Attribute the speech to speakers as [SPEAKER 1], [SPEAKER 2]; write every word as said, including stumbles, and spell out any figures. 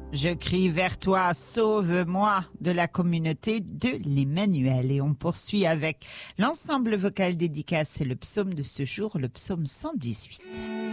[SPEAKER 1] Je crie vers toi, sauve-moi de la communauté de l'Emmanuel. Et on poursuit avec l'ensemble vocal dédicace. C'est le psaume de ce jour, le psaume cent dix-huit.